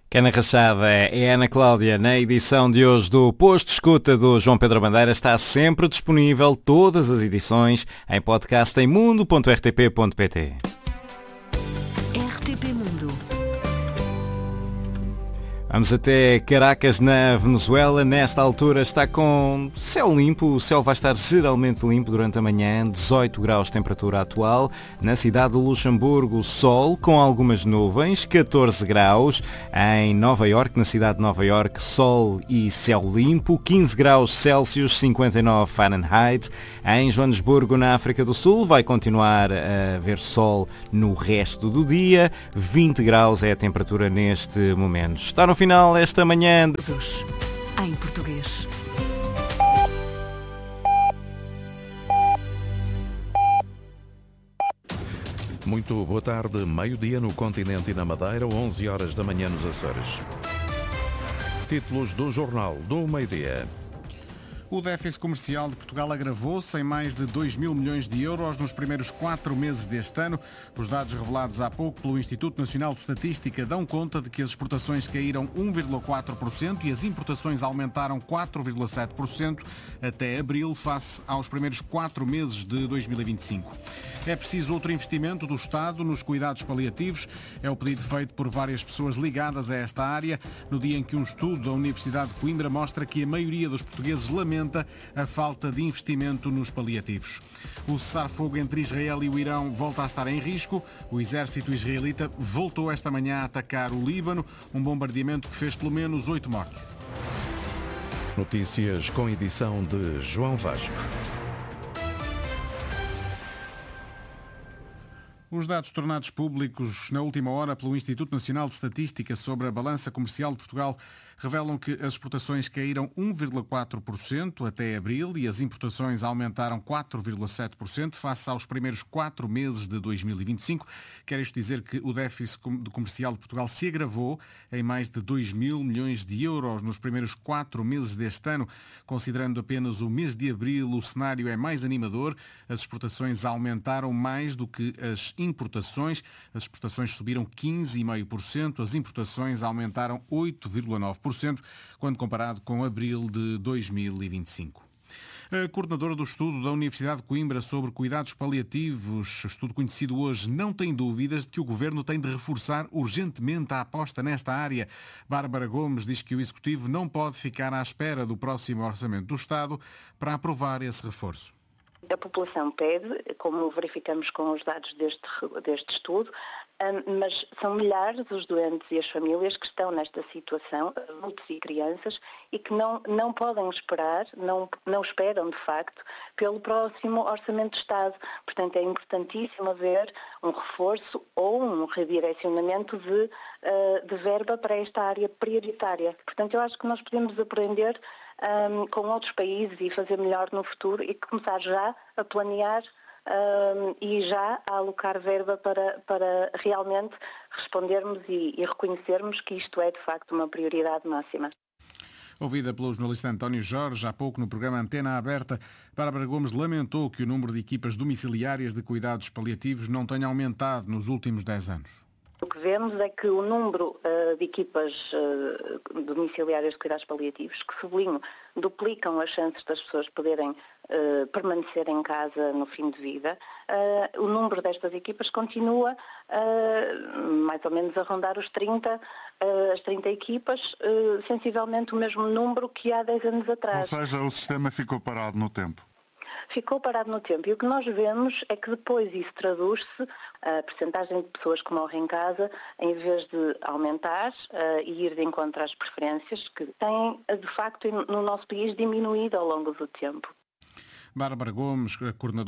Quem na rachada é Ana Cláudia. Na edição de hoje do Posto de Escuta do João Pedro Bandeira está sempre disponível todas as edições em podcast em mundo.rtp.pt. RTP Mundo. Vamos até Caracas, na Venezuela. Nesta altura está com céu limpo. O céu vai estar geralmente limpo durante a manhã. 18 graus de temperatura atual. Na cidade de Luxemburgo, sol com algumas nuvens. 14 graus. Em Nova Iorque, na cidade de Nova Iorque, sol e céu limpo. 15 graus Celsius, 59 Fahrenheit. Em Joanesburgo, na África do Sul, vai continuar a haver sol no resto do dia. 20 graus é a temperatura neste momento. Está no final esta manhã Em português. Muito boa tarde, meio-dia no continente e na Madeira, 11 horas da manhã nos Açores. Títulos do Jornal do Meio-Dia. O déficit comercial de Portugal agravou-se em mais de 2 mil milhões de euros nos primeiros 4 meses deste ano. Os dados revelados há pouco pelo Instituto Nacional de Estatística dão conta de que as exportações caíram 1,4% e as importações aumentaram 4,7% até abril, face aos primeiros 4 meses de 2025. É preciso outro investimento do Estado nos cuidados paliativos. É o pedido feito por várias pessoas ligadas a esta área, no dia em que um estudo da Universidade de Coimbra mostra que a maioria dos portugueses lamenta a falta de investimento nos paliativos. O cessar-fogo entre Israel e o Irão volta a estar em risco. O exército israelita voltou esta manhã a atacar o Líbano, um bombardeamento que fez pelo menos 8 mortos. Notícias com edição de João Vasco. Os dados tornados públicos na última hora pelo Instituto Nacional de Estatística sobre a balança comercial de Portugal revelam que as exportações caíram 1,4% até abril e as importações aumentaram 4,7% face aos primeiros 4 meses de 2025. Quer isto dizer que o déficit comercial de Portugal se agravou em mais de 2 mil milhões de euros nos primeiros 4 meses deste ano. Considerando apenas o mês de abril, o cenário é mais animador. As exportações aumentaram mais do que as importações. As exportações subiram 15,5%, as importações aumentaram 8,9%, quando comparado com abril de 2025. A coordenadora do estudo da Universidade de Coimbra sobre cuidados paliativos, estudo conhecido hoje, não tem dúvidas de que o Governo tem de reforçar urgentemente a aposta nesta área. Bárbara Gomes diz que o Executivo não pode ficar à espera do próximo Orçamento do Estado para aprovar esse reforço. A população pede, como verificamos com os dados deste estudo, mas são milhares os doentes e as famílias que estão nesta situação, adultos e crianças, e que não podem esperar, não esperam de facto, pelo próximo Orçamento de Estado. Portanto, é importantíssimo haver um reforço ou um redirecionamento de verba para esta área prioritária. Portanto, eu acho que nós podemos aprender com outros países e fazer melhor no futuro e começar já a planear e já a alocar verba para realmente respondermos e reconhecermos que isto é de facto uma prioridade máxima. Ouvida pelo jornalista António Jorge, há pouco no programa Antena Aberta, Bárbara Gomes lamentou que o número de equipas domiciliárias de cuidados paliativos não tenha aumentado nos últimos 10 anos. O que vemos é que o número de equipas domiciliárias de cuidados paliativos, que sublinho, duplicam as chances das pessoas poderem permanecer em casa no fim de vida, o número destas equipas continua mais ou menos a rondar os 30, as 30 equipas, sensivelmente o mesmo número que há 10 anos atrás. Ou seja, o sistema ficou parado no tempo. Ficou parado no tempo e o que nós vemos é que depois isso traduz-se, a percentagem de pessoas que morrem em casa, em vez de aumentar e ir de encontro às preferências, que têm de facto no nosso país diminuído ao longo do tempo. Bárbara Gomes, a coordenadora